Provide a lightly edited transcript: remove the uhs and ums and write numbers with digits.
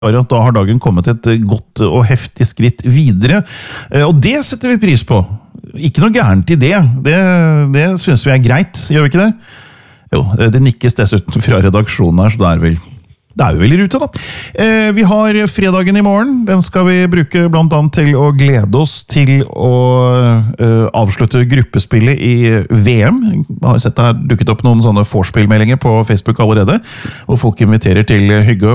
Da har dagen kommet et godt og heftig skritt videre, og det setter vi pris på. Ikke noe gærent i det. Det synes vi greit, gjør vi ikke det? Jo, det nikkes dessuten fra redaksjonen her, så det vi vel i rute da. Vi har fredagen i morgen. Den skal vi bruke blant annet til å glede oss til å avslutte gruppespillet i VM. Jeg har sett det her dukket opp noen sånne forspillmeldinger på Facebook allerede, og folk inviterer til hygge